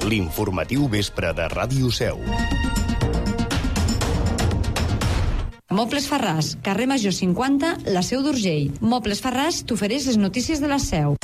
L'informatiu vespre de Ràdio Seu. Mobles Farràs, carrer Major 50, la Seu d'Urgell. Mobles Farràs t'ofereix les notícies de la Seu.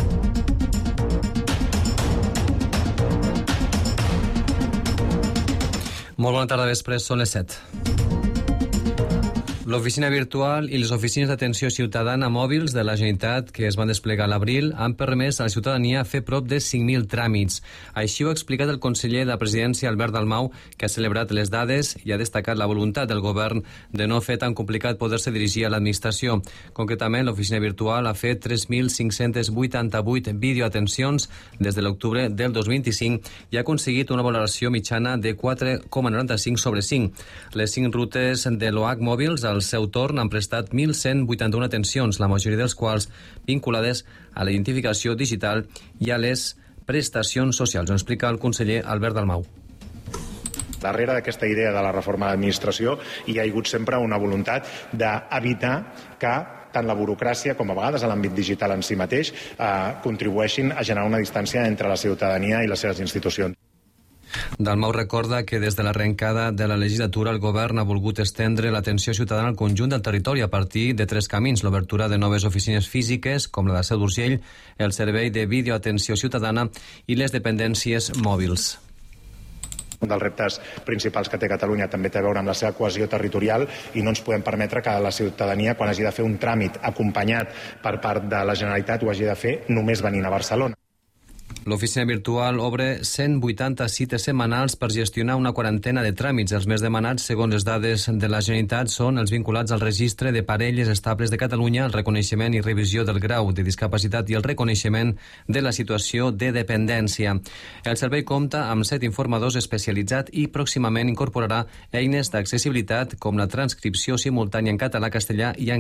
Molt bona tarda, vespre, són les 7. L'oficina virtual i les oficines d'atenció ciutadana mòbils de la Generalitat que es van desplegar a l'abril han permès a la ciutadania fer prop de 5.000 tràmits. Així ho ha explicat el conseller de la Presidència, Albert Dalmau, que ha celebrat les dades i ha destacat la voluntat del govern de no fer tan complicat poder-se dirigir a l'administració. Concretament, l'oficina virtual ha fet 3.588 videoatencions des de l'octubre del 2025 i ha aconseguit una valoració mitjana de 4,95 sobre 5. Les 5 rutes de l'OH mòbils al seu torn han prestat 1.181 atencions, la majoria dels quals vinculades a la identificació digital i a les prestacions socials. Ho explica el conseller Albert Dalmau. Darrere d'aquesta idea de la reforma de l'administració hi ha hagut sempre una voluntat d'evitar que tant la burocràcia com a vegades a l'àmbit digital en si mateix contribueixin a generar una distància entre la ciutadania i les seves institucions. Dalmau recorda que des de l'arrencada de la legislatura el govern ha volgut estendre l'atenció ciutadana al conjunt del territori a partir de 3 camins: l'obertura de noves oficines físiques, com la de Seu d'Urgell, el servei de videoatenció ciutadana i les dependències mòbils. Un dels reptes principals que té Catalunya també té a veure amb la seva cohesió territorial i no ens podem permetre que la ciutadania, quan hagi de fer un tràmit acompanyat per part de la Generalitat, ho hagi de fer només venint a Barcelona. L'oficina virtual obre 180 cites setmanals per gestionar una quarantena de tràmits. Els més demanats, segons les dades de la Generalitat, són els vinculats al registre de parelles estables de Catalunya, el reconeixement i revisió del grau de discapacitat i el reconeixement de la situació de dependència. El servei compta amb 7 informadors especialitzats i pròximament incorporarà eines d'accessibilitat com la transcripció simultània en català, castellà i